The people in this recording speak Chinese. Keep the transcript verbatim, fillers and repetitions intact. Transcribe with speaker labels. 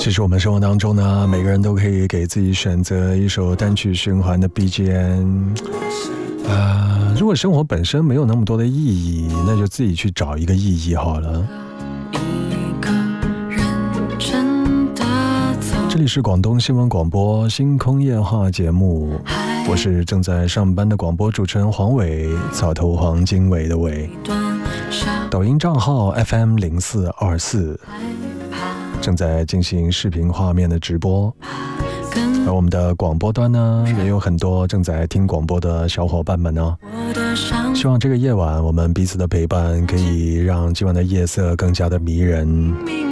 Speaker 1: 其实我们生活当中呢，每个人都可以给自己选择一首单曲循环的 B G M。呃，如果生活本身没有那么多的意义，那就自己去找一个意义好了。这里是广东新闻广播星空夜话节目，我是正在上班的广播主持人黄伟，草头黄经纬的伟。抖音账号 F M 零四二四，正在进行视频画面的直播。而我们的广播端呢，也有很多正在听广播的小伙伴们呢。希望这个夜晚我们彼此的陪伴可以让今晚的夜色更加的迷人。